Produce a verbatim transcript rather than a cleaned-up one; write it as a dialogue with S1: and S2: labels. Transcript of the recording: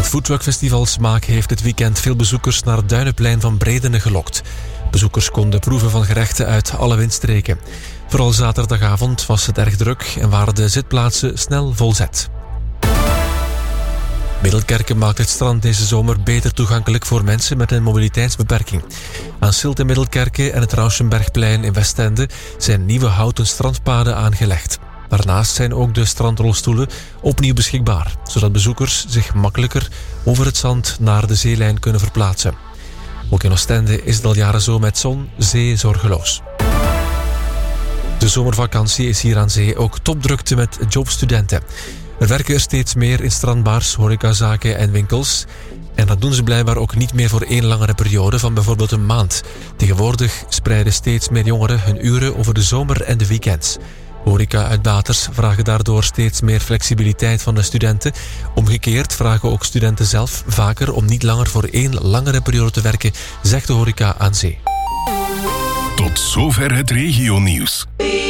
S1: Het foodtruckfestival Smaak heeft dit weekend veel bezoekers naar het Duinenplein van Bredene gelokt. Bezoekers konden proeven van gerechten uit alle windstreken. Vooral zaterdagavond was het erg druk en waren de zitplaatsen snel volzet. Middelkerken maakt het strand deze zomer beter toegankelijk voor mensen met een mobiliteitsbeperking. Aan Silt in Middelkerken en het Rauschenbergplein in Westende zijn nieuwe houten strandpaden aangelegd. Daarnaast zijn ook de strandrolstoelen opnieuw beschikbaar, zodat bezoekers zich makkelijker over het zand naar de zeelijn kunnen verplaatsen. Ook in Oostende is het al jaren zo met zon, zee zorgeloos. De zomervakantie is hier aan zee ook topdrukte met jobstudenten. Er werken er steeds meer in strandbars, horecazaken en winkels. En dat doen ze blijkbaar ook niet meer voor één langere periode van bijvoorbeeld een maand. Tegenwoordig spreiden steeds meer jongeren hun uren over de zomer en de weekends. Horeca-uitbaters vragen daardoor steeds meer flexibiliteit van de studenten. Omgekeerd vragen ook studenten zelf vaker om niet langer voor één langere periode te werken, zegt de horeca aan zee.
S2: Tot zover het regionieuws.